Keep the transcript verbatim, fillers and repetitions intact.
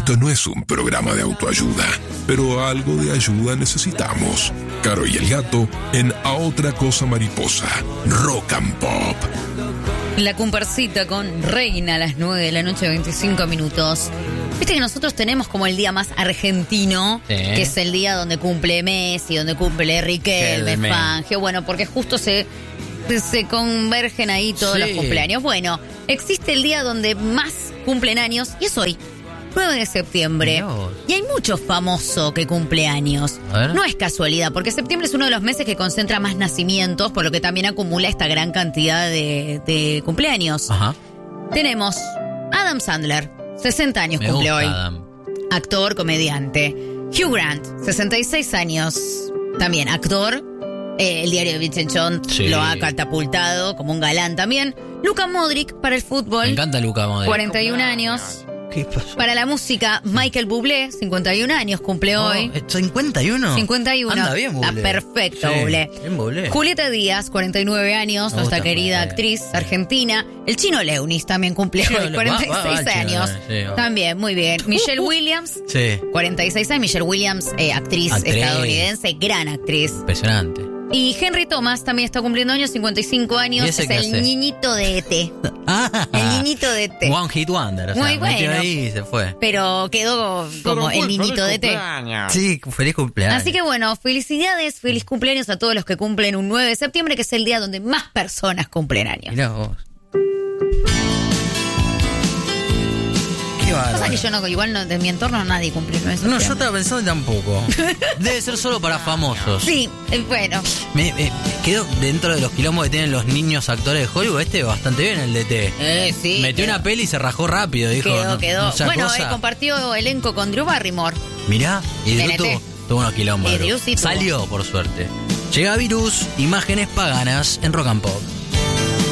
Esto no es un programa de autoayuda, pero algo de ayuda necesitamos. Caro y el Gato en A Otra Cosa Mariposa, Rock and Pop. La Comparsita con Reina a las nueve de la noche, veinticinco minutos. Viste que nosotros tenemos como el día más argentino, sí, que es el día donde cumple Messi, donde cumple Riquelme, Fangio. Bueno, porque justo se, se convergen ahí todos, sí, los cumpleaños. Bueno, existe el día donde más cumplen años y es hoy, nueve de septiembre. Dios. Y hay mucho famoso que cumple años. No es casualidad, porque septiembre es uno de los meses que concentra más nacimientos, por lo que también acumula esta gran cantidad de, de cumpleaños. Ajá. Tenemos Adam Sandler, sesenta años Me cumple hoy. Adam. Actor, comediante. Hugh Grant, sesenta y seis años. También actor. Eh, el diario de Bridget Jones, sí, lo ha catapultado como un galán también. Luka Modric para el fútbol. Me encanta Luka Modric. cuarenta y un años. ¿Qué pasó? Para la música, Michael Bublé, cincuenta y un años, cumple oh, hoy. ¿cincuenta y uno? cincuenta y uno. Anda bien, Bublé. Está perfecto, sí, Bublé. Bien, Bublé. Julieta Díaz, cuarenta y nueve años, nuestra querida Bublé. Actriz argentina. El Chino Leunis también cumple hoy, cuarenta y seis va, va, años. Sí, también, muy bien. Michelle Williams, sí, cuarenta y seis años. Michelle Williams, eh, actriz, actriz estadounidense, gran actriz. Impresionante. Y Henry Thomas también está cumpliendo años, cincuenta y cinco años. Es el hace? niñito de E T. Ah, el niñito de E T. One Hit Wonder. O sea, muy bueno. Ahí y se fue. Pero quedó como Pero el niñito de E T. Sí, feliz cumpleaños. Así que bueno, felicidades, feliz cumpleaños a todos los que cumplen un nueve de septiembre, que es el día donde más personas cumplen años. Mirá vos. Pasa que yo no, igual no, de mi entorno nadie cumple nueve de septiembre. No, yo estaba pensando tampoco. Debe ser solo para famosos. Sí, bueno. Me, me quedo dentro de los quilombos que tienen los niños actores de Hollywood. Este bastante bien el D T. Eh, sí. Metió quedó. una peli y se rajó rápido, dijo. Quedó, no, quedó. No bueno, eh, compartió elenco con Drew Barrymore. Mirá, y Drew tuvo, tuvo unos quilombos. Y Drew sí Salió, por suerte. Llega Virus, imágenes paganas en Rock and Pop.